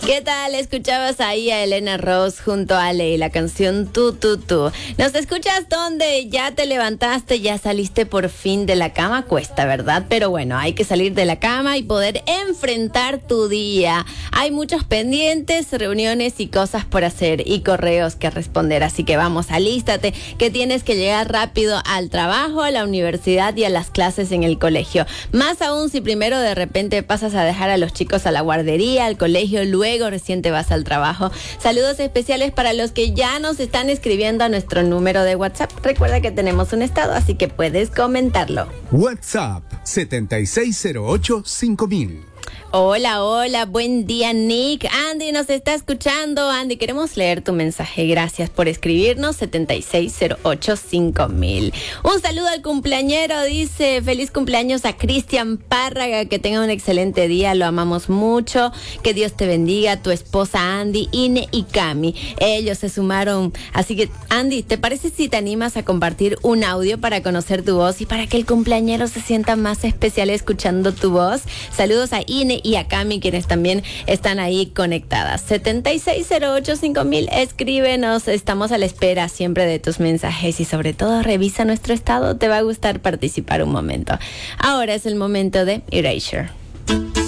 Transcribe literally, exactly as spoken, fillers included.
¿Qué tal? Escuchabas ahí a Elena Rose junto a Ale y la canción Tú, Tú, Tú. ¿Nos escuchas donde ya te levantaste, ya saliste por fin de la cama? Cuesta, ¿verdad? Pero bueno, hay que salir de la cama y poder enfrentar tu día. Hay muchos pendientes, reuniones y cosas por hacer y correos que responder. Así que vamos, alístate, que tienes que llegar rápido al trabajo, a la universidad y a las clases en el colegio. Más aún si primero de repente pasas a dejar a los chicos a la guardería, al colegio, luego recién te vas al trabajo. Saludos especiales para los que ya nos están escribiendo a nuestro número de WhatsApp. Recuerda que tenemos un estado, así que puedes comentarlo. WhatsApp setenta y seis cero ocho cinco mil. Hola, hola, buen día, Nick. Andy nos está escuchando. Andy, queremos leer tu mensaje. Gracias por escribirnos. setenta y seis cero ocho cinco mil. Un saludo al cumpleañero, dice. Feliz cumpleaños a Cristian Párraga. Que tenga un excelente día. Lo amamos mucho. Que Dios te bendiga. Tu esposa Andy, Ine y Cami. Ellos se sumaron. Así que, Andy, ¿te parece si te animas a compartir un audio para conocer tu voz y para que el cumpleañero se sienta más especial escuchando tu voz? Saludos a Ine y a Cami, quienes también están ahí conectadas. setenta y seis cero ocho cinco mil, escríbenos, estamos a la espera siempre de tus mensajes y sobre todo revisa nuestro estado, te va a gustar participar un momento. Ahora es el momento de Erasure.